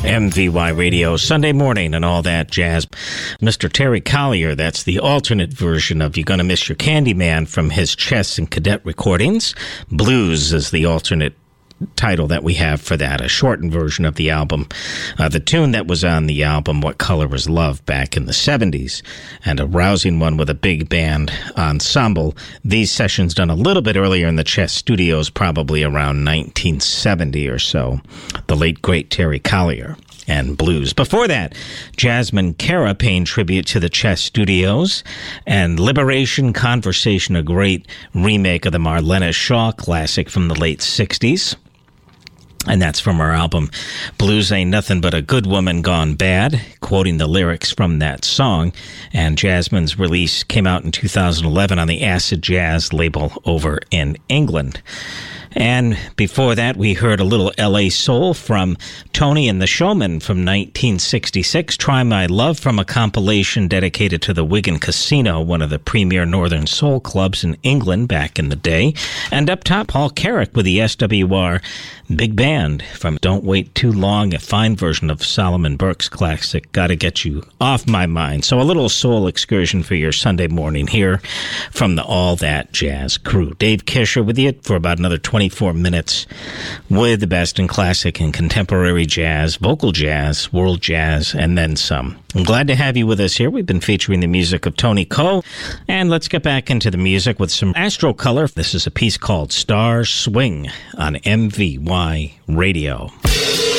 MVY Radio, Sunday morning and all that jazz. Mr. Terry Collier, that's the alternate version of You're Gonna Miss Your Candyman from his Chess and Cadet recordings. Blues is the alternate title that we have for that, a shortened version of the album. The tune that was on the album, What Color Was Love, back in the 70s, and a rousing one with a big band ensemble. These sessions done a little bit earlier in the Chess Studios, probably around 1970 or so. The late, great Terry Collier and Blues. Before that, Jasmine Cara paying tribute to the Chess Studios, and Liberation Conversation, a great remake of the Marlena Shaw classic from the late 60s. And that's from our album, Blues Ain't Nothing But a Good Woman Gone Bad, quoting the lyrics from that song. And Jasmine's release came out in 2011 on the Acid Jazz label over in England. And before that, we heard a little L.A. Soul from Tony and the Showmen from 1966. Try My Love from a compilation dedicated to the Wigan Casino, one of the premier Northern Soul clubs in England back in the day. And up top, Paul Carrick with the SWR Big Band from Don't Wait Too Long, a fine version of Solomon Burke's classic, Gotta Get You Off My Mind. So a little soul excursion for your Sunday morning here from the All That Jazz crew. Dave Kisher with you for about another 24 minutes with the best in classic and contemporary jazz, vocal jazz, world jazz, and then some. I'm glad to have you with us here. We've been featuring the music of Tony Coe, and let's get back into the music with some Astro Color. This is a piece called Star Swing on MVY Radio.